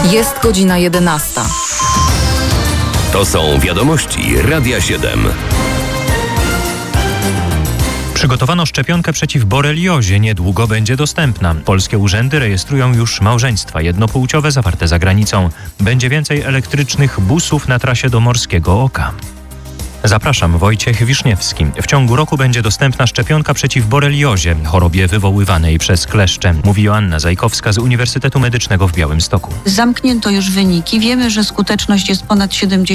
Jest godzina 11. To są wiadomości Radia 7. Przygotowano szczepionkę przeciw boreliozie. Niedługo będzie dostępna. Polskie urzędy rejestrują już małżeństwa jednopłciowe zawarte za granicą. Będzie więcej elektrycznych busów na trasie do Morskiego Oka. Zapraszam, Wojciech Wiszniewski. W ciągu roku będzie dostępna szczepionka przeciw boreliozie, chorobie wywoływanej przez kleszcze, mówi Joanna Zajkowska z Uniwersytetu Medycznego w Białymstoku. Zamknięto już wyniki. Wiemy, że skuteczność jest ponad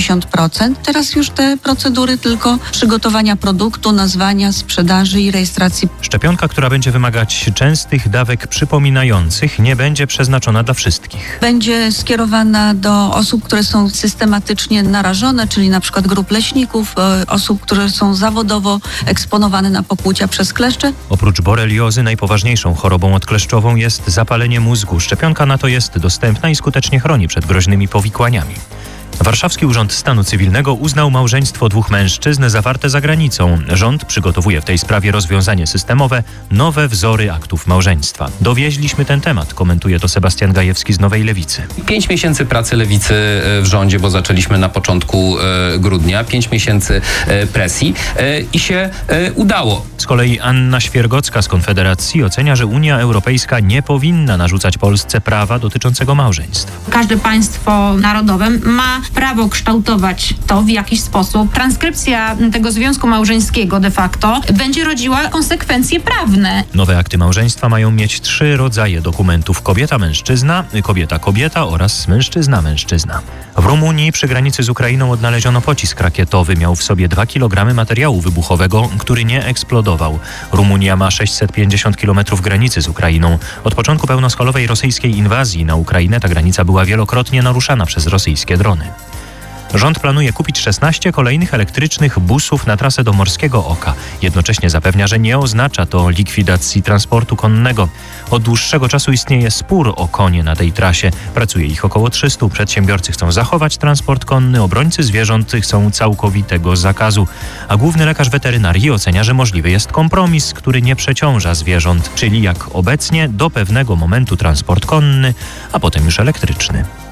70%. Teraz już te procedury tylko przygotowania produktu, nazwania, sprzedaży i rejestracji. Szczepionka, która będzie wymagać częstych dawek przypominających, nie będzie przeznaczona dla wszystkich. Będzie skierowana do osób, które są systematycznie narażone, czyli na przykład grup leśników, osób, które są zawodowo eksponowane na pokłucia przez kleszcze. Oprócz boreliozy najpoważniejszą chorobą odkleszczową jest zapalenie mózgu. Szczepionka na to jest dostępna i skutecznie chroni przed groźnymi powikłaniami. Warszawski Urząd Stanu Cywilnego uznał małżeństwo dwóch mężczyzn zawarte za granicą. Rząd przygotowuje w tej sprawie rozwiązanie systemowe, nowe wzory aktów małżeństwa. Dowieźliśmy ten temat, komentuje to Sebastian Gajewski z Nowej Lewicy. 5 miesięcy pracy Lewicy w rządzie, bo zaczęliśmy na początku grudnia, 5 miesięcy presji i się udało. Z kolei Anna Świergocka z Konfederacji ocenia, że Unia Europejska nie powinna narzucać Polsce prawa dotyczącego małżeństw. Każde państwo narodowe ma prawo kształtować to w jakiś sposób. Transkrypcja tego związku małżeńskiego de facto będzie rodziła konsekwencje prawne. Nowe akty małżeństwa mają mieć 3 rodzaje dokumentów: kobieta-mężczyzna, kobieta-kobieta oraz mężczyzna-mężczyzna. W Rumunii przy granicy z Ukrainą odnaleziono pocisk rakietowy. Miał w sobie 2 kg materiału wybuchowego, który nie eksplodował. Rumunia ma 650 km granicy z Ukrainą. Od początku pełnoskalowej rosyjskiej inwazji na Ukrainę ta granica była wielokrotnie naruszana przez rosyjskie drony. Rząd planuje kupić 16 kolejnych elektrycznych busów na trasę do Morskiego Oka. Jednocześnie zapewnia, że nie oznacza to likwidacji transportu konnego. Od dłuższego czasu istnieje spór o konie na tej trasie. Pracuje ich około 300. Przedsiębiorcy chcą zachować transport konny, obrońcy zwierząt chcą całkowitego zakazu. A główny lekarz weterynarii ocenia, że możliwy jest kompromis, który nie przeciąża zwierząt, czyli jak obecnie do pewnego momentu transport konny, a potem już elektryczny.